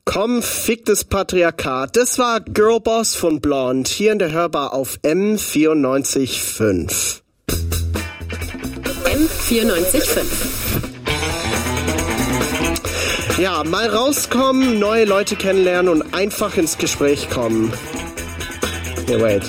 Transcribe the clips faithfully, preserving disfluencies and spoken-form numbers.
Komm, fick das Patriarchat. Das war Girlboss von Blonde hier in der Hörbar auf M vierundneunzig Komma fünf. M vierundneunzig Komma fünf. Ja, mal rauskommen, neue Leute kennenlernen und einfach ins Gespräch kommen. Yeah, wait.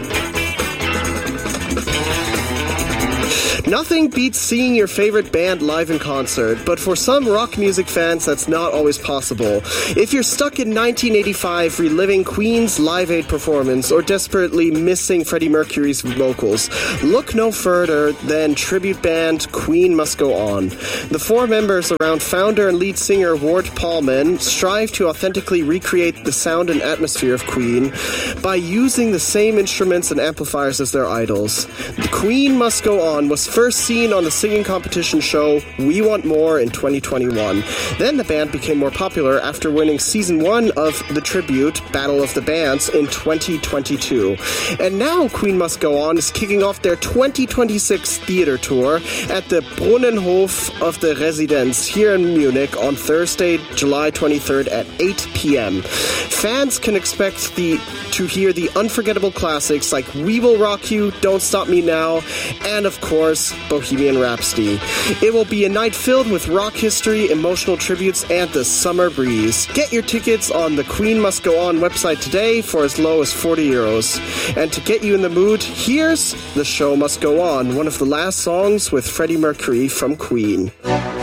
Nothing beats seeing your favorite band live in concert, but for some rock music fans, that's not always possible. If you're stuck in nineteen eighty-five reliving Queen's Live Aid performance or desperately missing Freddie Mercury's vocals, look no further than tribute band Queen Must Go On. The four members around founder and lead singer Ward Paulman strive to authentically recreate the sound and atmosphere of Queen by using the same instruments and amplifiers as their idols. The Queen Must Go On was first seen on the singing competition show We Want More in twenty twenty-one. Then the band became more popular after winning season one of the tribute Battle of the Bands in twenty twenty-two. And now Queen Must Go On is kicking off their twenty twenty-six theater tour at the Brunnenhof of the Residenz here in Munich on Thursday, July twenty-third at eight p.m. Fans can expect the to hear the unforgettable classics like We Will Rock You, Don't Stop Me Now, and of course, Bohemian Rhapsody. It will be a night filled with rock history, emotional tributes, and the summer breeze. Get your tickets on the Queen Must Go On website today for as low as forty euros. And to get you in the mood, here's The Show Must Go On, one of the last songs with Freddie Mercury from Queen.